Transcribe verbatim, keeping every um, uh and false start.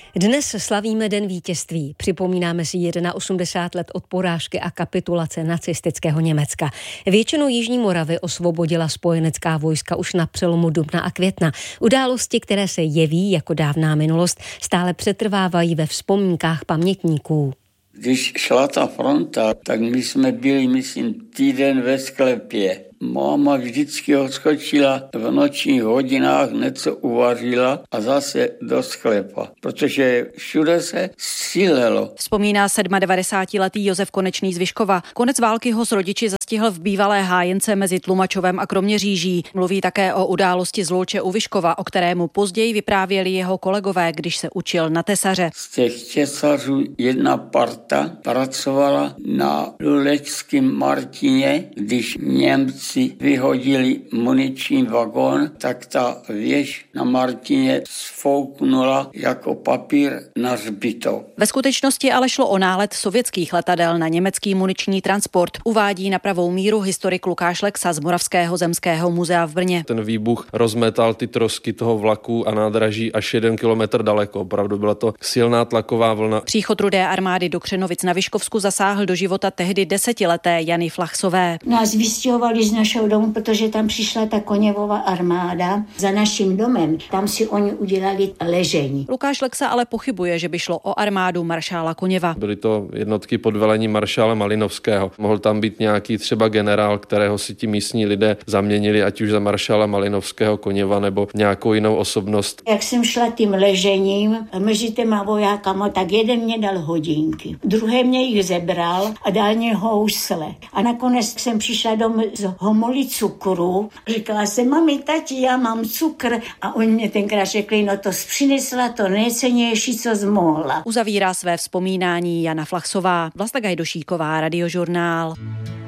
Dnes slavíme Den vítězství. Připomínáme si osmdesát jedna let od porážky a kapitulace nacistického Německa. Většinu Jižní Moravy osvobodila spojenecká vojska už na přelomu dubna a května. Události, které se jeví jako dávná minulost, stále přetrvávají ve vzpomínkách pamětníků. Když šla ta fronta, tak my jsme byli, myslím, týden ve sklepě. Máma vždycky odskočila v nočních hodinách, něco uvařila a zase do sklepa, protože všude se střílelo. Vzpomíná devadesátsedmiletý Josef Konečný z Vyškova. Konec války ho s rodiči zastihl v bývalé hájence mezi Tlumačovem a Kroměříží. Mluví také o události z Louče u Vyškova, o kterému později vyprávěli jeho kolegové, když se učil na tesaře. Z těch těsařů jedna parta pracovala na Lulečském Martině, když Němci si vyhodili muniční vagón, tak ta věž na Martině sfouknula jako papír na hřbitov. Ve skutečnosti ale šlo o nálet sovětských letadel na německý muniční transport, uvádí na pravou míru historik Lukáš Lexa z Moravského zemského muzea v Brně. Ten výbuch rozmetal ty trosky toho vlaku a nádraží až jeden kilometr daleko. Opravdu byla to silná tlaková vlna. Příchod Rudé armády do Křenovic na Vyškovsku zasáhl do života tehdy desetileté Jany Flachsové. Nás vystěhovali z našeho domu, protože tam přišla ta Koněvova armáda za naším domem. Tam si oni udělali ležení. Lukáš Lexa ale pochybuje, že by šlo o armádu maršála Koněva. Byly to jednotky pod velením maršála Malinovského. Mohl tam být nějaký třeba generál, kterého si ti místní lidé zaměnili, ať už za maršála Malinovského Koněva nebo nějakou jinou osobnost. Jak jsem šla tím ležením mezi těma vojákama, tak jeden mě dal hodinky, druhý mě jich zebral a dal mě housle. A nakonec jsem přišla domů z homolí cukru. Říkala jsem, mami, tati, já mám cukr. A oni mě tenkrát řekli, no to přinesla to nejcennější, co zmohla. Uzavírá své vzpomínání Jana Flachsová. Vlasta Gajdošíková, Radiožurnál.